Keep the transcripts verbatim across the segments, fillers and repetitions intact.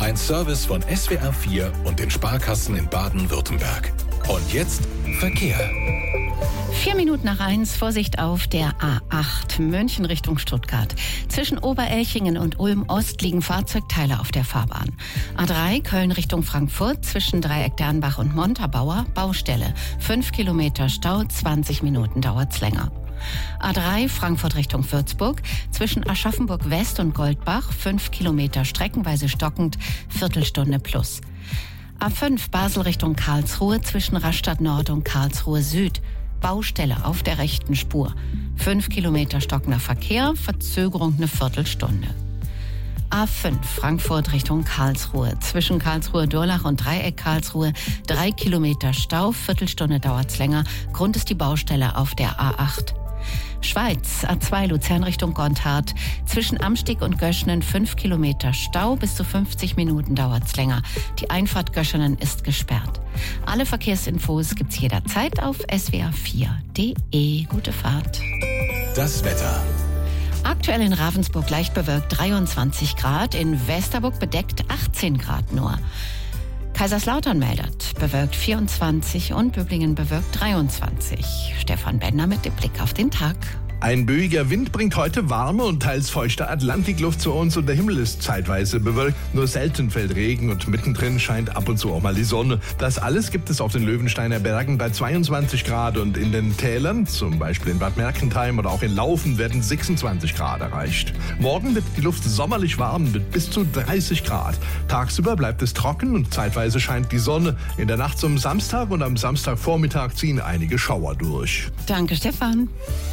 Ein Service von S W R vier und den Sparkassen in Baden-Württemberg. Und jetzt Verkehr. Vier Minuten nach eins, Vorsicht auf der A acht, München Richtung Stuttgart. Zwischen Oberelchingen und Ulm-Ost liegen Fahrzeugteile auf der Fahrbahn. A drei, Köln Richtung Frankfurt, zwischen Dreieck Dernbach und Montabaur, Baustelle. Fünf Kilometer Stau, zwanzig Minuten dauert's länger. A drei, Frankfurt Richtung Würzburg, zwischen Aschaffenburg West und Goldbach, fünf Kilometer streckenweise stockend, Viertelstunde plus. A fünf, Basel Richtung Karlsruhe, zwischen Rastatt Nord und Karlsruhe Süd. Baustelle auf der rechten Spur. Fünf Kilometer stockender Verkehr, Verzögerung eine Viertelstunde. A fünf, Frankfurt Richtung Karlsruhe. Zwischen Karlsruhe Durlach und Dreieck Karlsruhe. Drei Kilometer Stau, Viertelstunde dauert's länger. Grund ist die Baustelle auf der A acht. Schweiz, A zwei, Luzern Richtung Gontard. Zwischen Amstig und Göschenen fünf Kilometer Stau, bis zu fünfzig Minuten dauert's länger. Die Einfahrt Göschenen ist gesperrt. Alle Verkehrsinfos gibt's jederzeit auf S W R vier Punkt de. Gute Fahrt. Das Wetter. Aktuell in Ravensburg leicht bewölkt dreiundzwanzig Grad, in Westerburg bedeckt achtzehn Grad nur. Kaiserslautern meldet bewölkt vierundzwanzig und Böblingen bewölkt dreiundzwanzig. Stefan Bender mit dem Blick auf den Tag. Ein böiger Wind bringt heute warme und teils feuchte Atlantikluft zu uns und der Himmel ist zeitweise bewölkt. Nur selten fällt Regen und mittendrin scheint ab und zu auch mal die Sonne. Das alles gibt es auf den Löwensteiner Bergen bei zweiundzwanzig Grad und in den Tälern, zum Beispiel in Bad Mergentheim oder auch in Laufen, werden sechsundzwanzig Grad erreicht. Morgen wird die Luft sommerlich warm mit bis zu dreißig Grad. Tagsüber bleibt es trocken und zeitweise scheint die Sonne. In der Nacht zum Samstag und am Samstagvormittag ziehen einige Schauer durch. Danke, Stefan.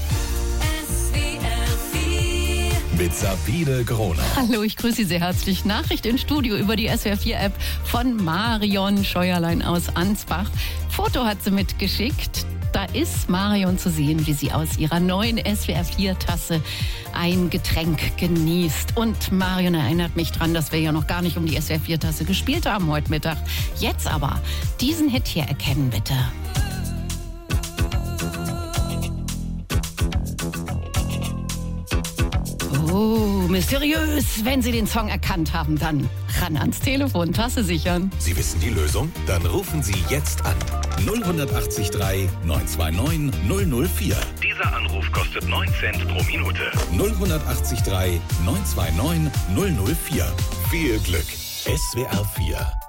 Mit Sabine Groner. Hallo, ich grüße Sie sehr herzlich. Nachricht im Studio über die S W R vier App von Marion Scheuerlein aus Ansbach. Foto hat sie mitgeschickt. Da ist Marion zu sehen, wie sie aus ihrer neuen S W R vier Tasse ein Getränk genießt. Und Marion erinnert mich dran, dass wir ja noch gar nicht um die S W R vier Tasse gespielt haben heute Mittag. Jetzt aber diesen Hit hier erkennen, bitte. Oh, mysteriös. Wenn Sie den Song erkannt haben, dann ran ans Telefon, Tasse sichern. Sie wissen die Lösung? Dann rufen Sie jetzt an. null acht drei neun zwei neun null null vier. Dieser Anruf kostet neun Cent pro Minute. null acht drei neun zwei neun null null vier. Viel Glück. S W R vier